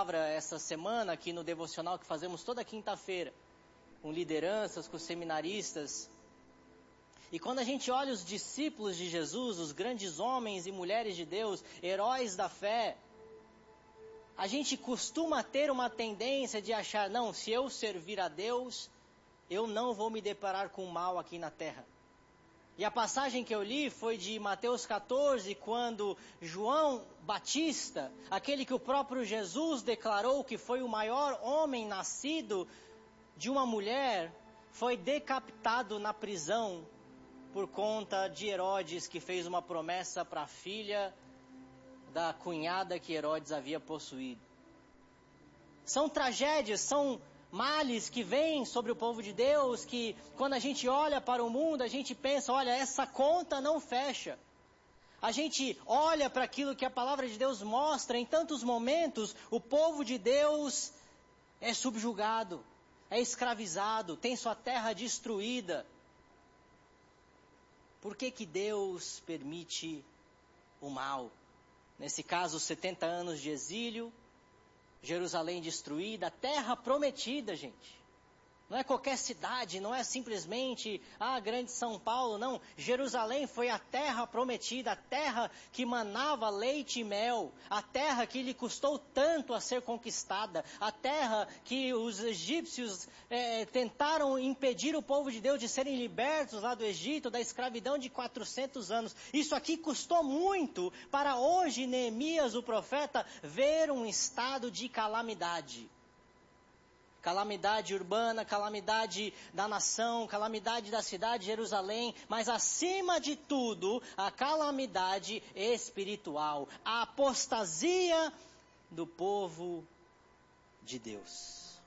palavra essa semana aqui no devocional que fazemos toda quinta-feira, com lideranças, com seminaristas. E quando a gente olha os discípulos de Jesus, os grandes homens e mulheres de Deus, heróis da fé, a gente costuma ter uma tendência de achar, não, se eu servir a Deus, eu não vou me deparar com o mal aqui na terra. E a passagem que eu li foi de Mateus 14, quando João Batista, aquele que o próprio Jesus declarou que foi o maior homem nascido de uma mulher, foi decapitado na prisão por conta de Herodes, que fez uma promessa para a filha da cunhada que Herodes havia possuído. São tragédias, são males que vêm sobre o povo de Deus, que quando a gente olha para o mundo, a gente pensa, olha, essa conta não fecha. A gente olha para aquilo que a palavra de Deus mostra, em tantos momentos, o povo de Deus é subjugado, é escravizado, tem sua terra destruída. Por que que Deus permite o mal? Nesse caso, 70 anos de exílio, Jerusalém destruída, a terra prometida, gente. Não é qualquer cidade, não é simplesmente a grande São Paulo, não. Jerusalém foi a terra prometida, a terra que manava leite e mel, a terra que lhe custou tanto a ser conquistada, a terra que os egípcios tentaram impedir o povo de Deus de serem libertos lá do Egito, da escravidão de 400 anos. Isso aqui custou muito para hoje Neemias, o profeta, ver um estado de calamidade. Calamidade urbana, calamidade da nação, calamidade da cidade de Jerusalém, mas acima de tudo, a calamidade espiritual, a apostasia do povo de Deus.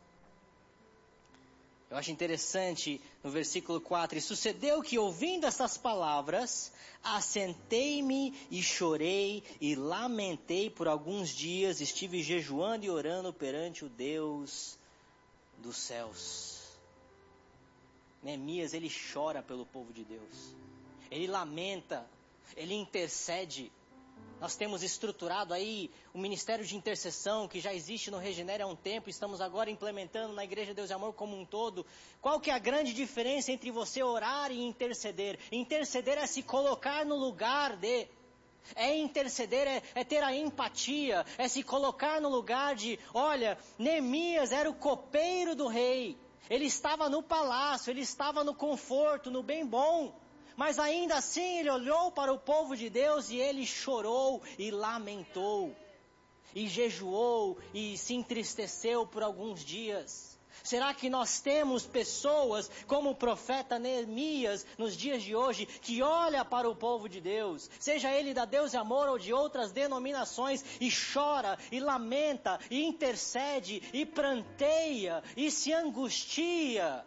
Eu acho interessante no versículo 4, e sucedeu que ouvindo essas palavras, assentei-me e chorei e lamentei por alguns dias, estive jejuando e orando perante o Deus dos céus. Neemias, ele chora pelo povo de Deus, ele lamenta, ele intercede. Nós temos estruturado aí o ministério de intercessão que já existe no Regenera há um tempo, estamos agora implementando na Igreja Deus e Amor como um todo. Qual que é a grande diferença entre você orar e interceder? Interceder é se colocar no lugar de... É interceder, é ter a empatia, é se colocar no lugar de, olha, Neemias era o copeiro do rei, ele estava no palácio, ele estava no conforto, no bem bom, mas ainda assim ele olhou para o povo de Deus e ele chorou e lamentou, e jejuou e se entristeceu por alguns dias. Será que nós temos pessoas como o profeta Neemias nos dias de hoje, que olha para o povo de Deus, seja ele da Deus e Amor ou de outras denominações, e chora, e lamenta, e intercede, e pranteia, e se angustia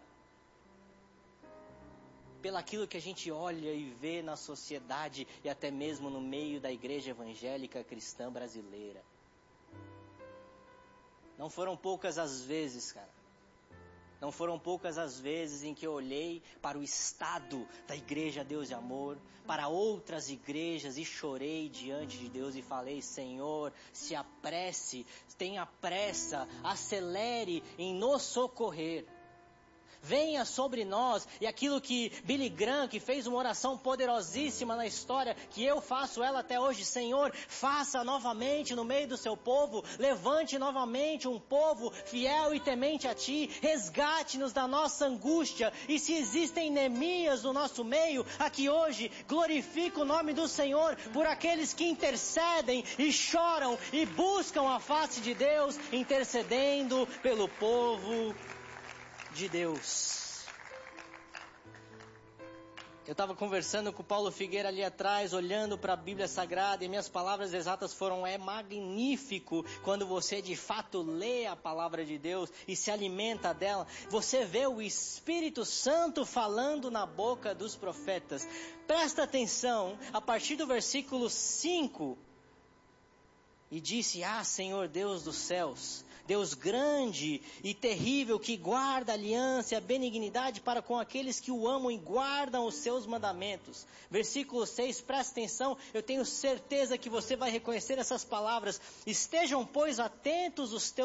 pelaquilo que a gente olha e vê na sociedade e até mesmo no meio da igreja evangélica cristã brasileira? Não foram poucas as vezes, cara. Não foram poucas as vezes em que eu olhei para o estado da Igreja Deus e Amor, para outras igrejas, e chorei diante de Deus e falei, Senhor, se apresse, tenha pressa, acelere em nos socorrer. Venha sobre nós, e aquilo que Billy Graham, que fez uma oração poderosíssima na história, que eu faço ela até hoje, Senhor, faça novamente no meio do seu povo, levante novamente um povo fiel e temente a Ti, resgate-nos da nossa angústia, e se existem Neemias no nosso meio, aqui hoje, glorifica o nome do Senhor, por aqueles que intercedem e choram e buscam a face de Deus, intercedendo pelo povo de Deus. Eu estava conversando com o Paulo Figueira ali atrás, olhando para a Bíblia Sagrada, e minhas palavras exatas foram, é magnífico quando você de fato lê a palavra de Deus e se alimenta dela, você vê o Espírito Santo falando na boca dos profetas. Presta atenção, a partir do versículo 5, e disse, Senhor Deus dos céus, Deus grande e terrível, que guarda a aliança e a benignidade para com aqueles que o amam e guardam os seus mandamentos. Versículo 6, presta atenção, eu tenho certeza que você vai reconhecer essas palavras. Estejam, pois, atentos os teus